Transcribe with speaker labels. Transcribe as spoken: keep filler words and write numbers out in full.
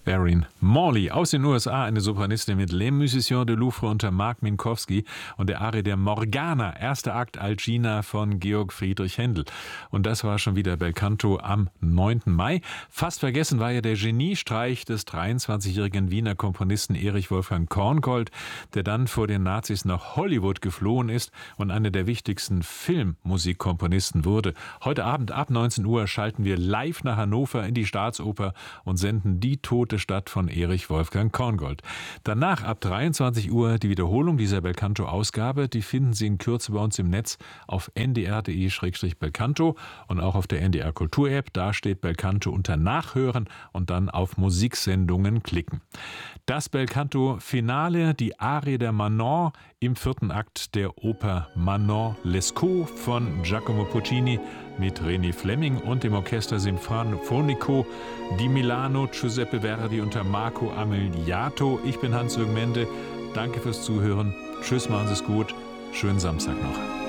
Speaker 1: Erin Morley aus den U S A, eine Sopranistin mit Les Musiciens de Louvre unter Mark Minkowski und der Arie der Morgana, erster Akt Alcina von Georg Friedrich Händel. Und das war schon wieder Belcanto am neunten Mai. Fast vergessen war ja der Geniestreich des dreiundzwanzigjährigen Wiener Komponisten Erich Wolfgang Korngold, der dann vor den Nazis nach Hollywood geflohen ist und einer der wichtigsten Filmmusikkomponisten wurde. Heute Abend ab neunzehn Uhr schalten wir live nach Hannover in die Staatsoper und senden die Tote Stadt von Erich Wolfgang Korngold. Danach ab dreiundzwanzig Uhr die Wiederholung dieser Belcanto-Ausgabe. Die finden Sie in Kürze bei uns im Netz auf n d r punkt d e slash belcanto und auch auf der N D R Kultur-App. Da steht Belcanto unter Nachhören und dann auf Musiksendungen klicken. Das Belcanto-Finale, die Arie der Manon im vierten Akt der Oper Manon Lescaut von Giacomo Puccini mit René Fleming und dem Orchester Sinfonico di Milano, Giuseppe Verdi unter Marco Amiliato. Ich bin Hans-Jürgen Mende. Danke fürs Zuhören. Tschüss, machen Sie es gut. Schönen Samstag noch.